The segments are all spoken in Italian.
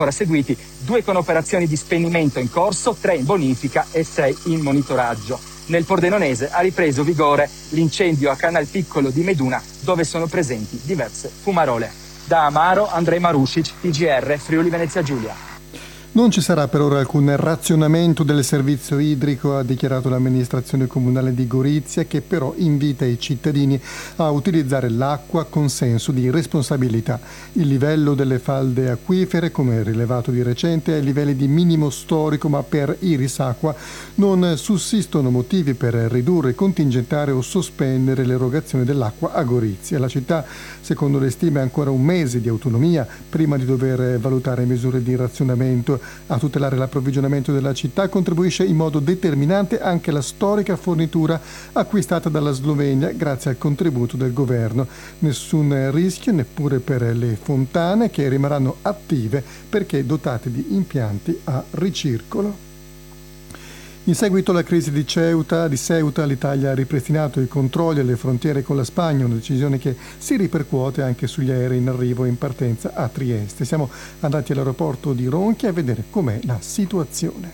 seguiti 2 con operazioni di spegnimento in corso, 3 in bonifica e 6 in monitoraggio. Nel Pordenonese ha ripreso vigore l'incendio a Canal Piccolo di Meduna, dove sono presenti diverse fumarole. Da Amaro, Andrei Marusic, TGR, Friuli Venezia Giulia. Non ci sarà per ora alcun razionamento del servizio idrico, ha dichiarato l'amministrazione comunale di Gorizia, che però invita i cittadini a utilizzare l'acqua con senso di responsabilità. Il livello delle falde acquifere, come rilevato di recente, è ai livelli di minimo storico, ma per Irisacqua non sussistono motivi per ridurre, contingentare o sospendere l'erogazione dell'acqua a Gorizia. La città, secondo le stime, ha ancora un mese di autonomia prima di dover valutare misure di razionamento. A tutelare l'approvvigionamento della città contribuisce in modo determinante anche la storica fornitura acquistata dalla Slovenia grazie al contributo del governo. Nessun rischio neppure per le fontane, che rimarranno attive perché dotate di impianti a ricircolo. In seguito alla crisi di Ceuta, l'Italia ha ripristinato i controlli alle frontiere con la Spagna, una decisione che si ripercuote anche sugli aerei in arrivo e in partenza a Trieste. Siamo andati all'aeroporto di Ronchi a vedere com'è la situazione.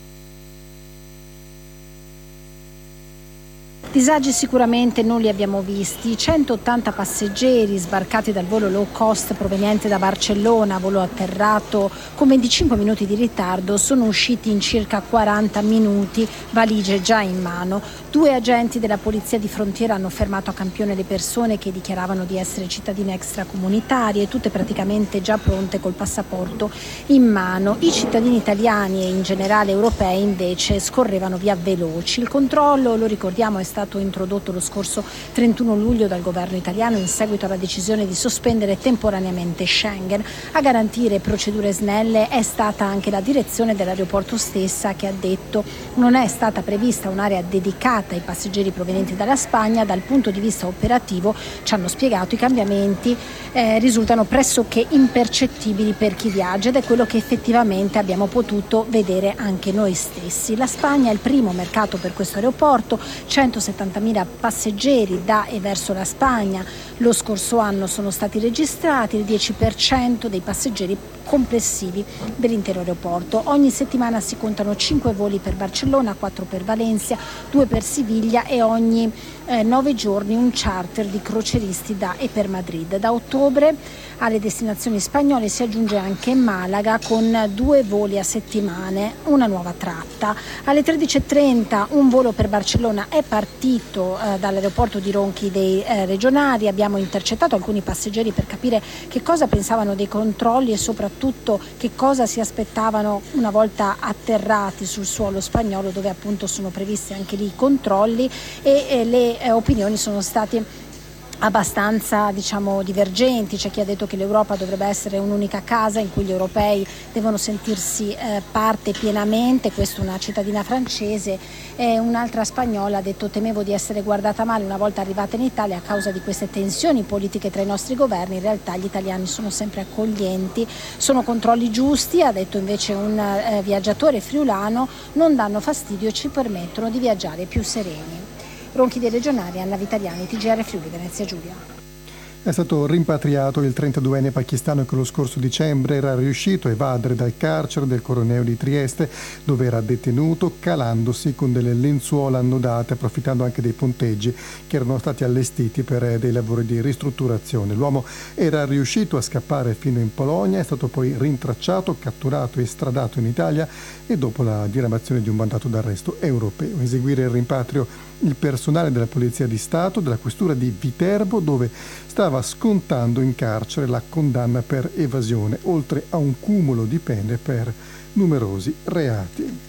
Disagi sicuramente non li abbiamo visti. 180 passeggeri sbarcati dal volo low cost proveniente da Barcellona, volo atterrato con 25 minuti di ritardo, sono usciti in circa 40 minuti, valigie già in mano. 2 agenti della polizia di frontiera hanno fermato a campione le persone che dichiaravano di essere cittadine extracomunitarie, tutte praticamente già pronte col passaporto in mano. I cittadini italiani e in generale europei invece scorrevano via veloci. Il controllo, lo ricordiamo, è stato introdotto lo scorso 31 luglio dal governo italiano in seguito alla decisione di sospendere temporaneamente Schengen. A garantire procedure snelle è stata anche la direzione dell'aeroporto stessa, che ha detto non è stata prevista un'area dedicata ai passeggeri provenienti dalla Spagna. Dal punto di vista operativo, ci hanno spiegato, i cambiamenti risultano pressoché impercettibili per chi viaggia, ed è quello che effettivamente abbiamo potuto vedere anche noi stessi. La Spagna è il primo mercato per questo aeroporto, 170.000 passeggeri da e verso la Spagna lo scorso anno sono stati registrati, il 10% dei passeggeri complessivi dell'intero aeroporto. Ogni settimana si contano 5 voli per Barcellona, 4 per Valencia, 2 per Siviglia e ogni 9 giorni un charter di crocieristi da e per Madrid. Da ottobre alle destinazioni spagnole si aggiunge anche Malaga con 2 voli a settimane, una nuova tratta. Alle 13.30 un volo per Barcellona è partito dall'aeroporto di Ronchi dei regionali. Abbiamo intercettato alcuni passeggeri per capire che cosa pensavano dei controlli e soprattutto che cosa si aspettavano una volta atterrati sul suolo spagnolo, dove appunto sono previsti anche lì i controlli, e le opinioni sono state abbastanza divergenti. C'è chi ha detto che l'Europa dovrebbe essere un'unica casa in cui gli europei devono sentirsi parte pienamente, questa una cittadina francese, e un'altra spagnola ha detto temevo di essere guardata male una volta arrivata in Italia a causa di queste tensioni politiche tra i nostri governi. In realtà gli italiani sono sempre accoglienti, sono controlli giusti, ha detto invece un viaggiatore friulano, non danno fastidio e ci permettono di viaggiare più sereni. Ronchi dei regionali, Anna Vitaliani, TGR Friuli Venezia Giulia. È stato rimpatriato il 32enne pakistano che lo scorso dicembre era riuscito a evadere dal carcere del Coroneo di Trieste, dove era detenuto, calandosi con delle lenzuola annodate, approfittando anche dei ponteggi che erano stati allestiti per dei lavori di ristrutturazione. L'uomo era riuscito a scappare fino in Polonia, è stato poi rintracciato, catturato e estradato in Italia, e dopo la diramazione di un mandato d'arresto europeo. Eseguire il rimpatrio il personale della Polizia di Stato della Questura di Viterbo, dove stava scontando in carcere la condanna per evasione, oltre a un cumulo di pene per numerosi reati.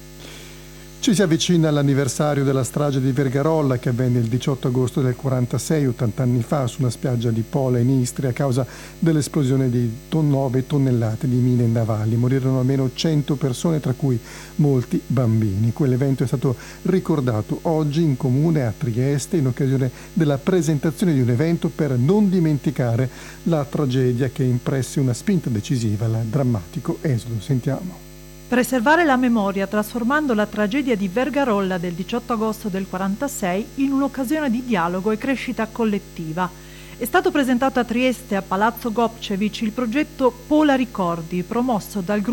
Ci si avvicina all'anniversario della strage di Vergarolla, che avvenne il 18 agosto del 46, 80 anni fa, su una spiaggia di Pola in Istria, a causa dell'esplosione di 9 tonnellate di mine navali. Morirono almeno 100 persone, tra cui molti bambini. Quell'evento è stato ricordato oggi in comune a Trieste in occasione della presentazione di un evento per non dimenticare la tragedia che impresse una spinta decisiva al drammatico esodo. Sentiamo. Preservare la memoria trasformando la tragedia di Vergarolla del 18 agosto del 46 in un'occasione di dialogo e crescita collettiva. È stato presentato a Trieste a Palazzo Gopčević il progetto Pola Ricordi, promosso dal gruppo